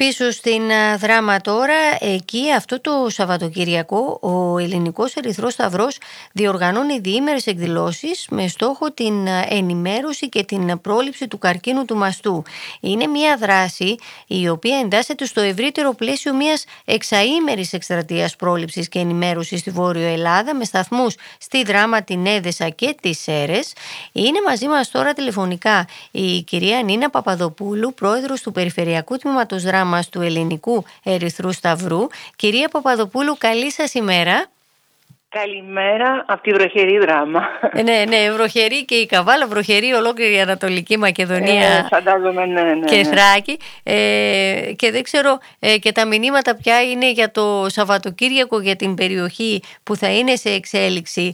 Πίσω στην Δράμα τώρα, εκεί αυτό το Σαββατοκυριακό ο Ελληνικός Ερυθρός Σταυρός διοργανώνει διήμερες εκδηλώσεις με στόχο την ενημέρωση και την πρόληψη του καρκίνου του μαστού. Είναι μια δράση η οποία εντάσσεται στο ευρύτερο πλαίσιο μιας εξαήμερης εκστρατείας πρόληψης και ενημέρωσης στη Βόρειο Ελλάδα με σταθμούς στη Δράμα, την Έδεσα και τις Σέρρες. Είναι μαζί μας τώρα τηλεφωνικά η κυρία Νίνα Παπαδοπούλου, πρόεδρος του Περιφερειακού Τμήματος Δράμας του Ελληνικού Ερυθρού Σταυρού. Κυρία Παπαδοπούλου, καλή σας ημέρα. Καλημέρα από τη βροχερή Δράμα. Ναι, βροχερή και η Καβάλα, βροχερή ολόκληρη η Ανατολική Μακεδονία φαντάζομαι, ναι. Και Θράκη. Και δεν ξέρω και τα μηνύματα ποια είναι για το Σαββατοκύριακο για την περιοχή που θα είναι σε εξέλιξη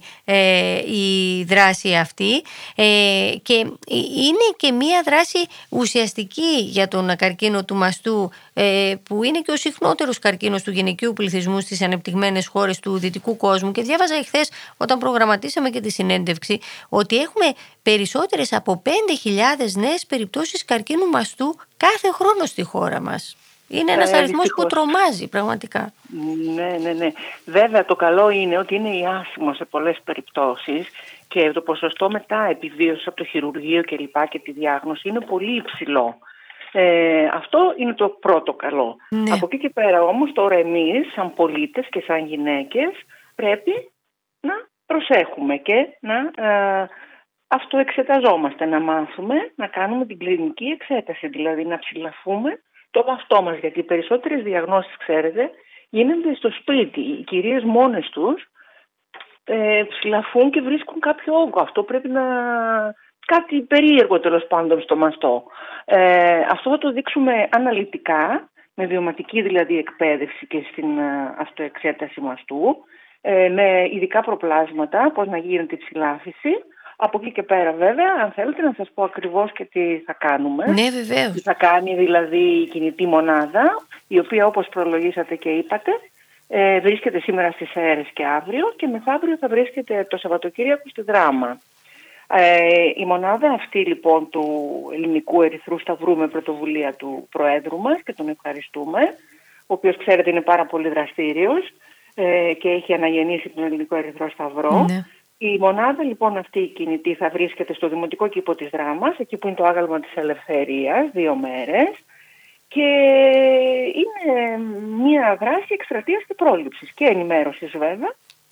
η δράση αυτή. Και είναι και μία δράση ουσιαστική για τον καρκίνο του μαστού, που είναι και ο συχνότερος καρκίνος του γυναικείου πληθυσμού στις ανεπτυγμένες χώρες του δυτικού κόσμου. Και διάβαζα εχθές, όταν προγραμματίσαμε και τη συνέντευξη, ότι έχουμε περισσότερες από 5.000 νέες περιπτώσεις καρκίνου μαστού κάθε χρόνο στη χώρα μας. Είναι ένας αριθμός που τρομάζει πραγματικά. Ναι. Βέβαια το καλό είναι ότι είναι ιάσιμο σε πολλές περιπτώσεις και το ποσοστό μετά επιβίωσης από το χειρουργείο και τη διάγνωση είναι πολύ υψηλό. Αυτό είναι το πρώτο καλό. Ναι. Από εκεί και πέρα όμως τώρα εμείς σαν πολίτες και σαν γυναίκες πρέπει να προσέχουμε και να αυτοεξεταζόμαστε, να μάθουμε να κάνουμε την κλινική εξέταση, δηλαδή να ψηλαφούμε το εαυτό μας, γιατί οι περισσότερες διαγνώσεις, ξέρετε, γίνονται στο σπίτι. Οι κυρίες μόνες τους ψηλαφούν και βρίσκουν κάποιο όγκο. Αυτό πρέπει να... κάτι περίεργο τέλος πάντων στο μαστό. Αυτό θα το δείξουμε αναλυτικά, με βιωματική δηλαδή εκπαίδευση και στην αυτοεξέταση μαστού, με ειδικά προπλάσματα, πώς να γίνεται η ψηλάφιση. Από εκεί και πέρα βέβαια, αν θέλετε να σας πω ακριβώς και τι θα κάνουμε. Ναι, βεβαίως. Τι θα κάνει δηλαδή η κινητή μονάδα, η οποία όπως προλογίσατε και είπατε, βρίσκεται σήμερα στις Σέρρες και αύριο, και μεθαύριο θα βρίσκεται το Σαββατοκύριακο στη Δράμα. Η μονάδα αυτή λοιπόν του Ελληνικού Ερυθρού Σταυρού, με πρωτοβουλία του Προέδρου μας, και τον ευχαριστούμε, ο οποίος ξέρετε είναι πάρα πολύ δραστήριος και έχει αναγεννήσει τον Ελληνικό Ερυθρό Σταυρό. Ναι. Η μονάδα λοιπόν αυτή η κινητή θα βρίσκεται στο Δημοτικό Κήπο της Δράμας, εκεί που είναι το άγαλμα της Ελευθερίας, 2 μέρες, και είναι μια δράση εκστρατείας και πρόληψης και ενημέρωσης βέβαια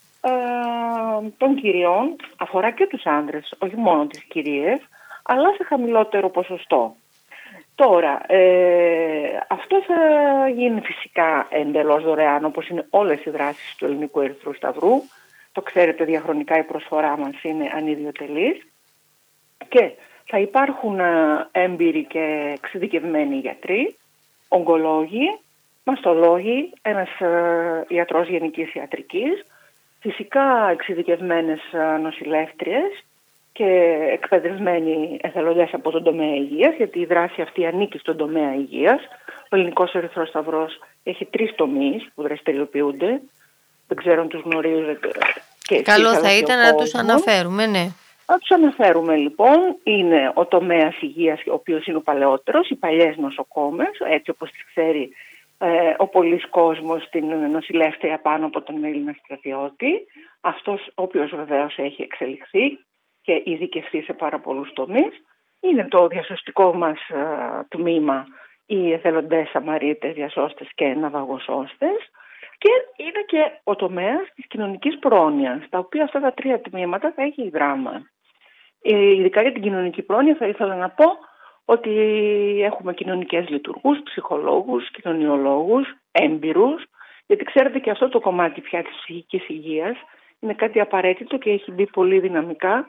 των κυριών. Αφορά και τους άντρες, όχι μόνο τις κυρίες, αλλά σε χαμηλότερο ποσοστό. Τώρα, αυτό θα γίνει φυσικά εντελώς δωρεάν, όπως είναι όλες οι δράσεις του Ελληνικού Ερυθρού Σταυρού. Το ξέρετε, διαχρονικά η προσφορά μας είναι ανιδιοτελής και θα υπάρχουν έμπειροι και εξειδικευμένοι γιατροί, ογκολόγοι, μαστολόγοι, ένας ιατρός γενικής ιατρικής, φυσικά εξειδικευμένες νοσηλεύτριες και εκπαιδευμένοι εθελοντές από τον τομέα υγείας, γιατί η δράση αυτή ανήκει στον τομέα υγείας. Ο Ελληνικός Ερυθρός Σταυρός έχει 3 τομείς που δραστηριοποιούνται. Δεν ξέρω αν τους γνωρίζετε. Καλό θα ήταν να τους αναφέρουμε, ναι. Να τους αναφέρουμε λοιπόν. Είναι ο τομέας υγείας, ο οποίος είναι ο παλαιότερος, οι παλιές νοσοκόμες, έτσι όπως τις ξέρει ο πολύς κόσμος, την νοσηλεύτρια πάνω από τον Έλληνα στρατιώτη. Αυτός ο οποίος βεβαίως έχει εξελιχθεί και ειδικευθεί σε πάρα πολλούς τομείς. Είναι το διασωστικό μας τμήμα, οι εθελοντές σαμαρίτες, διασώστες και ναυαγοσώστες. Και είναι και ο τομέας της κοινωνικής πρόνοιας, τα οποία αυτά τα 3 τμήματα θα έχει η Δράμα. Ειδικά για την κοινωνική πρόνοια θα ήθελα να πω ότι έχουμε κοινωνικές λειτουργούς, ψυχολόγους, κοινωνιολόγους, έμπειρους, γιατί ξέρετε και αυτό το κομμάτι πια της ψυχικής υγείας είναι κάτι απαραίτητο και έχει μπει πολύ δυναμικά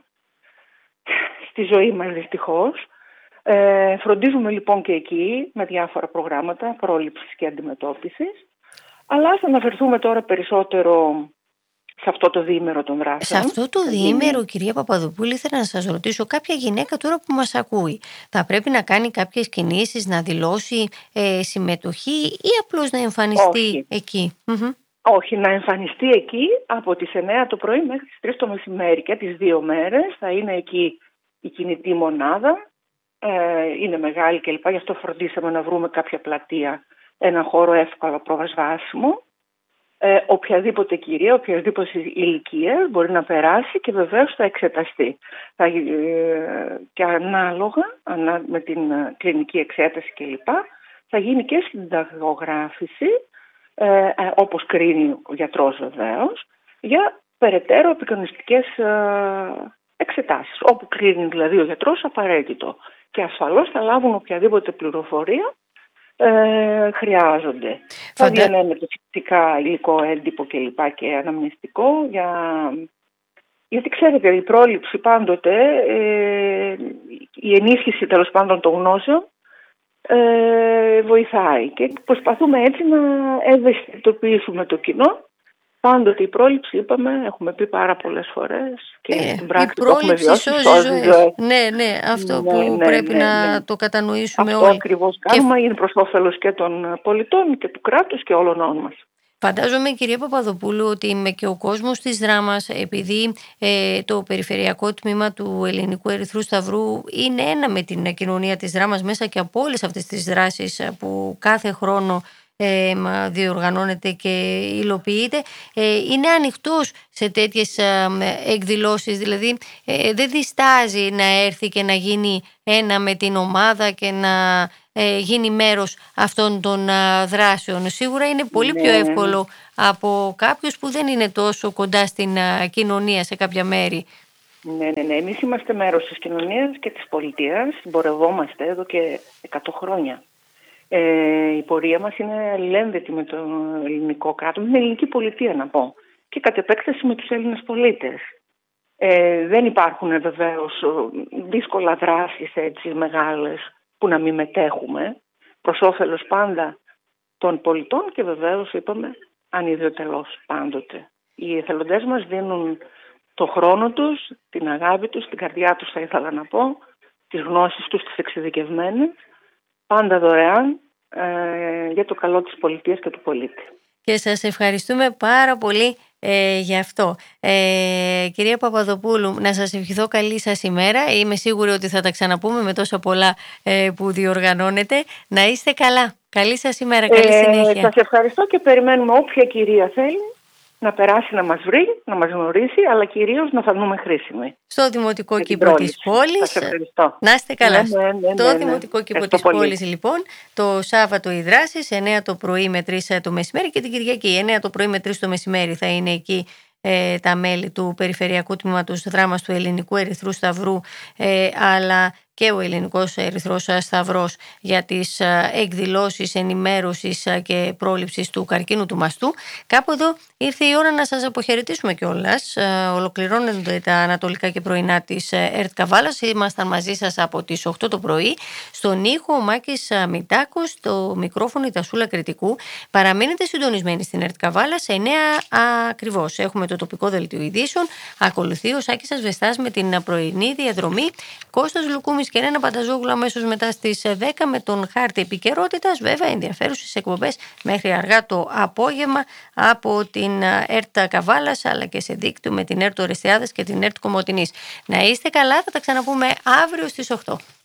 στη ζωή μας δυστυχώς. Φροντίζουμε λοιπόν και εκεί με διάφορα προγράμματα πρόληψης και αντιμετώπισης. Αλλά ας αναφερθούμε τώρα περισσότερο σε αυτό το διήμερο των δράσεων. Σε αυτό το διήμερο, κυρία Παπαδοπούλη, ήθελα να σας ρωτήσω, κάποια γυναίκα τώρα που μας ακούει, θα πρέπει να κάνει κάποιες κινήσεις, να δηλώσει συμμετοχή ή απλώς να εμφανιστεί εκεί? Όχι, να εμφανιστεί εκεί από τις 9 το πρωί μέχρι τις 3 το μεσημέρι και τις 2 μέρες. Θα είναι εκεί η κινητή μονάδα, είναι μεγάλη κλπ. Γι' αυτό φροντίσαμε να βρούμε κάποια πλατεία ένα χώρο εύκολα προσβάσιμο. Οποιαδήποτε κυρία, οποιαδήποτε ηλικία μπορεί να περάσει και βεβαίως θα εξεταστεί. Και ανάλογα με την κλινική εξέταση κλπ. Θα γίνει και συνταγογράφηση, όπως κρίνει ο γιατρός βεβαίως, για περαιτέρω απεικονιστικές εξετάσεις, όπου κρίνει δηλαδή ο γιατρός απαραίτητο. Και ασφαλώς θα λάβουν οποιαδήποτε πληροφορία χρειάζονται. Θα διανέμεται φυσικά υλικό έντυπο κλπ. Και αναμνηστικό γιατί ξέρετε η πρόληψη πάντοτε, η ενίσχυση τέλος πάντων των γνώσεων βοηθάει και προσπαθούμε έτσι να ευαισθητοποιήσουμε το κοινό. Πάντοτε η πρόληψη, έχουμε πει πάρα πολλές φορές και στην πράξη το έχουμε βιώσει. Ναι, αυτό που πρέπει να το κατανοήσουμε όλοι. Αυτό ακριβώς κάνουμε, είναι προς όφελος και των πολιτών και του κράτους και όλων μας. Φαντάζομαι, κυρία Παπαδοπούλου, ότι και ο κόσμος της δράμας, επειδή το περιφερειακό τμήμα του Ελληνικού Ερυθρού Σταυρού είναι ένα με την κοινωνία της δράμας μέσα και από όλες αυτές τις δράσεις που κάθε χρόνο διοργανώνεται και υλοποιείται, είναι ανοιχτός σε τέτοιες εκδηλώσεις, δηλαδή δεν διστάζει να έρθει και να γίνει ένα με την ομάδα και να γίνει μέρος αυτών των δράσεων. Σίγουρα είναι πολύ πιο εύκολο από κάποιους που δεν είναι τόσο κοντά στην κοινωνία σε κάποια μέρη. Ναι. Εμείς είμαστε μέρος της κοινωνίας και της πολιτείας. Συμπορευόμαστε εδώ και 100 χρόνια. Η πορεία μας είναι αλληλένδετη με το ελληνικό κράτος, με την ελληνική πολιτεία να πω, και κατ' επέκταση με τους Έλληνες πολίτες. Δεν υπάρχουν βεβαίως δύσκολα δράσεις έτσι μεγάλες που να μην μετέχουμε, προς όφελος πάντα των πολιτών και βεβαίως ανιδιοτελώς πάντοτε. Οι εθελοντές μας δίνουν το χρόνο τους, την αγάπη τους, την καρδιά τους θα ήθελα να πω, τις γνώσεις τους, τις εξειδικευμένες, πάντα δωρεάν για το καλό της πολιτείας και του πολίτη. Και σας ευχαριστούμε πάρα πολύ γι' αυτό. Κυρία Παπαδοπούλου, να σας ευχηθώ καλή σας ημέρα. Είμαι σίγουρη ότι θα τα ξαναπούμε με τόσα πολλά που διοργανώνετε. Να είστε καλά. Καλή σας ημέρα, καλή συνέχεια. Σας ευχαριστώ και περιμένουμε όποια κυρία θέλει να περάσει να μας βρει, να μας γνωρίσει, αλλά κυρίως να φανούμε χρήσιμοι. Στο Δημοτικό Κήπο της Πόλης. Σας ευχαριστώ. Να είστε καλά. Στο Δημοτικό Κήπο της Πόλης, λοιπόν, το Σάββατο οι δράσεις, 9 το πρωί με 3 το μεσημέρι, και την Κυριακή 9 το πρωί με 3 το μεσημέρι θα είναι εκεί τα μέλη του Περιφερειακού Τμήματος Δράμας του Ελληνικού Ερυθρού Σταυρού, αλλά και ο Ελληνικός Ερυθρός Σταυρός για τις εκδηλώσεις ενημέρωσης και πρόληψης του καρκίνου του μαστού. Κάπου εδώ ήρθε η ώρα να σας αποχαιρετήσουμε κιόλας. Ολοκληρώνονται τα ανατολικά και πρωινά της ΕΡΤ Καβάλας. Ήμασταν μαζί σας από τις 8 το πρωί. Στον ήχο ο Μάκης Μητάκος, στο μικρόφωνο η Τασούλα Κρητικού. Παραμείνετε συντονισμένοι στην ΕΡΤ Καβάλα σε 9 ακριβώς. Έχουμε το τοπικό δελτίο ειδήσεων. Ακολουθεί ο Σάκης Ασβεστάς με την πρωινή διαδρομή. Κώστας Λουκούμης και Έλενα Πανταζόγλου αμέσως μετά στις 10 με τον χάρτη επικαιρότητας. Βέβαια, ενδιαφέρουσες εκπομπές μέχρι αργά το απόγευμα από την ΕΡΤ Καβάλας, αλλά και σε δίκτυο με την ΕΡΤ Ορεστιάδας και την ΕΡΤ Κομοτηνής. Να είστε καλά, θα τα ξαναπούμε αύριο στις 8.